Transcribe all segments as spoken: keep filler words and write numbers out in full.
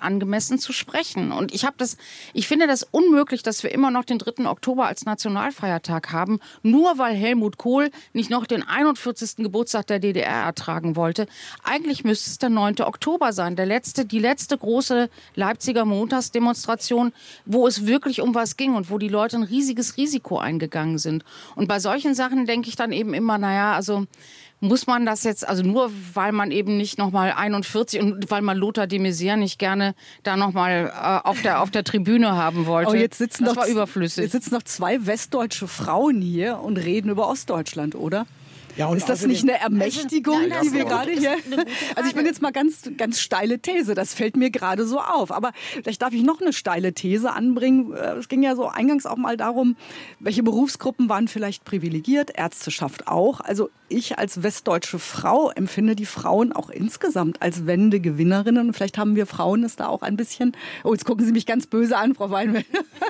angemessen zu sprechen. Und ich habe das, ich finde das unmöglich, dass wir immer noch den dritten Oktober als Nationalfeiertag haben, nur weil Helmut Kohl nicht noch den einundvierzigsten Geburtstag der D D R ertragen wollte. Eigentlich müsste es der neunte Oktober sein, der letzte, die letzte große Leipziger Montagsdemonstration, wo es wirklich um was ging und wo die Leute ein riesiges Risiko eingegangen sind. Und bei solchen Sachen denke ich dann eben immer, naja, also muss man das jetzt, also nur weil man eben nicht nochmal einundvierzig und weil man Lothar de Maizière nicht gerne da nochmal äh, auf der, auf der Tribüne haben wollte. Aber jetzt sitzen das noch, war überflüssig. Jetzt sitzen noch zwei westdeutsche Frauen hier und reden über Ostdeutschland, oder? Ja, und ist das nicht eine Ermächtigung, also, nein, die wir gut, gerade hier... Also ich bin jetzt mal ganz, ganz steile These, das fällt mir gerade so auf. Aber vielleicht darf ich noch eine steile These anbringen. Es ging ja so eingangs auch mal darum, welche Berufsgruppen waren vielleicht privilegiert, Ärzteschaft auch. Also ich als westdeutsche Frau empfinde die Frauen auch insgesamt als Wendegewinnerinnen. Und vielleicht haben wir Frauen es da auch ein bisschen... Oh, jetzt gucken Sie mich ganz böse an, Frau Weinmann.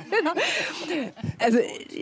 Also,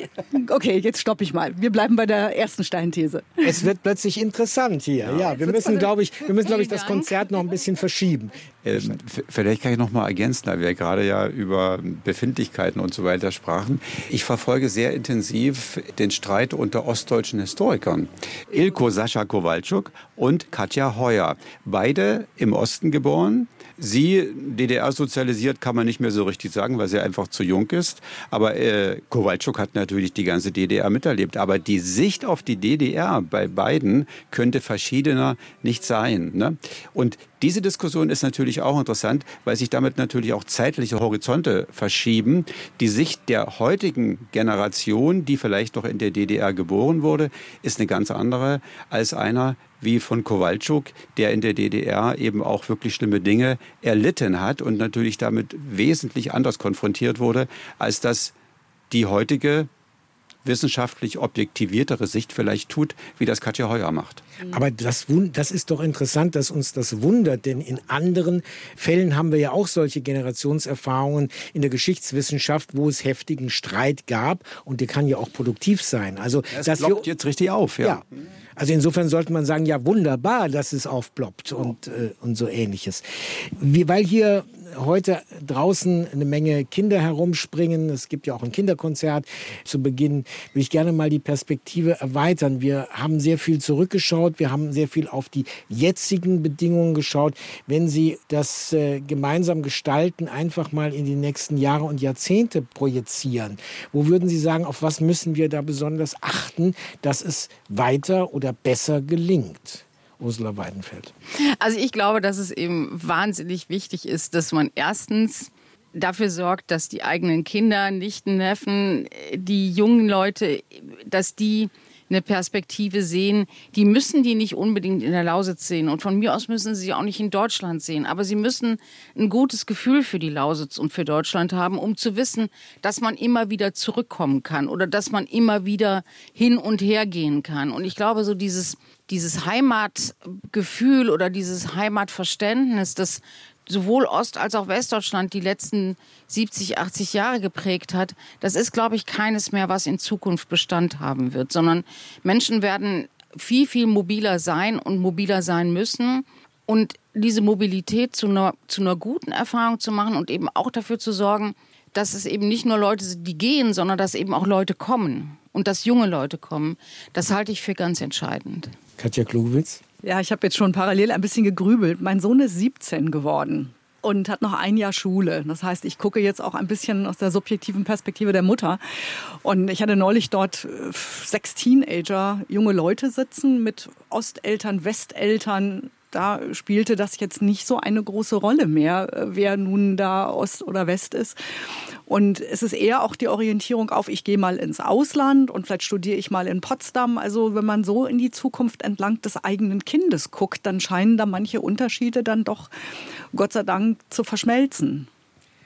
okay, jetzt stoppe ich mal. Wir bleiben bei der ersten steilen These. Es wird plötzlich interessant hier. Ja, ja wir müssen, glaube ich, wir müssen, glaube ich, das Konzert noch ein bisschen verschieben. Ähm, vielleicht kann ich noch mal ergänzen, da wir gerade ja über Befindlichkeiten und so weiter sprachen. Ich verfolge sehr intensiv den Streit unter ostdeutschen Historikern. Ilko Sascha Kowalczuk und Katja Heuer. Beide im Osten geboren. Sie, D D R-sozialisiert, kann man nicht mehr so richtig sagen, weil sie einfach zu jung ist. Aber äh, Kowalczuk hat natürlich die ganze D D R miterlebt. Aber die Sicht auf die D D R bei beiden könnte verschiedener nicht sein. Ne? Und diese Diskussion ist natürlich auch interessant, weil sich damit natürlich auch zeitliche Horizonte verschieben. Die Sicht der heutigen Generation, die vielleicht noch in der D D R geboren wurde, ist eine ganz andere als einer wie von Kowalczuk, der in der D D R eben auch wirklich schlimme Dinge erlitten hat und natürlich damit wesentlich anders konfrontiert wurde, als das die heutige wissenschaftlich objektiviertere Sicht vielleicht tut, wie das Katja Heuer macht. Aber das, das ist doch interessant, dass uns das wundert, denn in anderen Fällen haben wir ja auch solche Generationserfahrungen in der Geschichtswissenschaft, wo es heftigen Streit gab und der kann ja auch produktiv sein. Also es dass ploppt wir, jetzt richtig auf, ja. ja. Also insofern sollte man sagen, ja wunderbar, dass es aufploppt und, äh, und so Ähnliches. Wie, weil hier heute draußen eine Menge Kinder herumspringen, es gibt ja auch ein Kinderkonzert. Zu Beginn will ich gerne mal die Perspektive erweitern. Wir haben sehr viel zurückgeschaut, wir haben sehr viel auf die jetzigen Bedingungen geschaut. Wenn Sie das äh, gemeinsam gestalten, einfach mal in die nächsten Jahre und Jahrzehnte projizieren, wo würden Sie sagen, auf was müssen wir da besonders achten, dass es weiter oder besser gelingt? Ursula Weidenfeld. Also ich glaube, dass es eben wahnsinnig wichtig ist, dass man erstens dafür sorgt, dass die eigenen Kinder, Nichten, Neffen, die jungen Leute, dass die eine Perspektive sehen, die müssen die nicht unbedingt in der Lausitz sehen. Und von mir aus müssen sie sie auch nicht in Deutschland sehen. Aber sie müssen ein gutes Gefühl für die Lausitz und für Deutschland haben, um zu wissen, dass man immer wieder zurückkommen kann oder dass man immer wieder hin und her gehen kann. Und ich glaube, so dieses, dieses Heimatgefühl oder dieses Heimatverständnis, das sowohl Ost- als auch Westdeutschland die letzten siebzig, achtzig Jahre geprägt hat, das ist, glaube ich, keines mehr, was in Zukunft Bestand haben wird, sondern Menschen werden viel, viel mobiler sein und mobiler sein müssen. Und diese Mobilität zu einer, zu einer guten Erfahrung zu machen und eben auch dafür zu sorgen, dass es eben nicht nur Leute sind, die gehen, sondern dass eben auch Leute kommen und dass junge Leute kommen, das halte ich für ganz entscheidend. Katja Klugewitz? Ja, ich habe jetzt schon parallel ein bisschen gegrübelt. Mein Sohn ist siebzehn geworden und hat noch ein Jahr Schule. Das heißt, ich gucke jetzt auch ein bisschen aus der subjektiven Perspektive der Mutter. Und ich hatte neulich dort sechs Teenager, junge Leute sitzen mit Osteltern, Westeltern. Da spielte das jetzt nicht so eine große Rolle mehr, wer nun da Ost oder West ist. Und es ist eher auch die Orientierung auf, ich gehe mal ins Ausland und vielleicht studiere ich mal in Potsdam. Also wenn man so in die Zukunft entlang des eigenen Kindes guckt, dann scheinen da manche Unterschiede dann doch, Gott sei Dank, zu verschmelzen.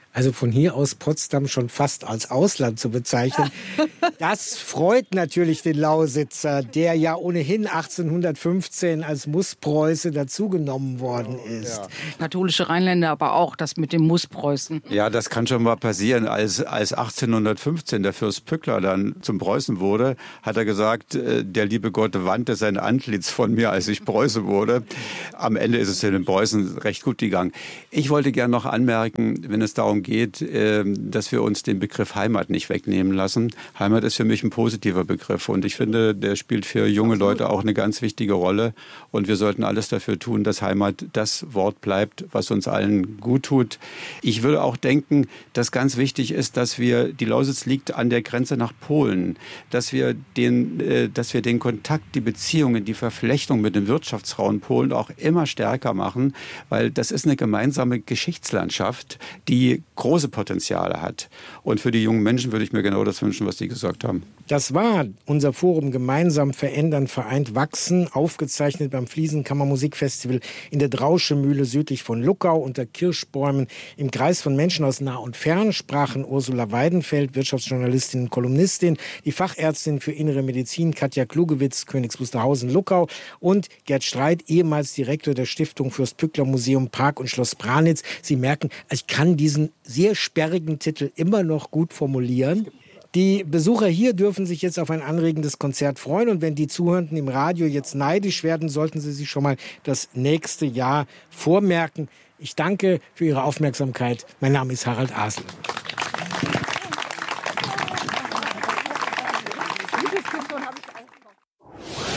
Also von hier aus Potsdam schon fast als Ausland zu bezeichnen. Das freut natürlich den Lausitzer, der ja ohnehin achtzehnhundertfünfzehn als Musspreuße dazugenommen worden ist. Ja. Katholische Rheinländer aber auch, das mit dem Musspreußen. Ja, das kann schon mal passieren. Als, als achtzehnhundertfünfzehn der Fürst Pückler dann zum Preußen wurde, hat er gesagt, der liebe Gott wandte sein Antlitz von mir, als ich Preuße wurde. Am Ende ist es in den Preußen recht gut gegangen. Ich wollte gerne noch anmerken, wenn es darum geht, dass wir uns den Begriff Heimat nicht wegnehmen lassen. Heimat ist für mich ein positiver Begriff und ich finde, der spielt für junge Leute auch eine ganz wichtige Rolle und wir sollten alles dafür tun, dass Heimat das Wort bleibt, was uns allen gut tut. Ich würde auch denken, dass ganz wichtig ist, dass wir, die Lausitz liegt an der Grenze nach Polen, dass wir den, dass wir den Kontakt, die Beziehungen, die Verflechtung mit dem Wirtschaftsraum Polen auch immer stärker machen, weil das ist eine gemeinsame Geschichtslandschaft, die große Potenziale hat. Und für die jungen Menschen würde ich mir genau das wünschen, was die gesagt haben. Das war unser Forum Gemeinsam verändern, vereint wachsen, aufgezeichnet beim Fliesenkammermusikfestival in der Drauschemühle südlich von Luckau unter Kirschbäumen. Im Kreis von Menschen aus nah und fern sprachen Ursula Weidenfeld, Wirtschaftsjournalistin und Kolumnistin, die Fachärztin für Innere Medizin Katja Klugewitz, Königs Wusterhausen, Luckau und Gerd Streit, ehemals Direktor der Stiftung Fürst-Pückler-Museum Park und Schloss Branitz. Sie merken, ich kann diesen sehr sperrigen Titel immer noch gut formulieren. Die Besucher hier dürfen sich jetzt auf ein anregendes Konzert freuen und wenn die Zuhörenden im Radio jetzt neidisch werden, sollten sie sich schon mal das nächste Jahr vormerken. Ich danke für Ihre Aufmerksamkeit. Mein Name ist Harald Asel. Dieses Telefon habe ich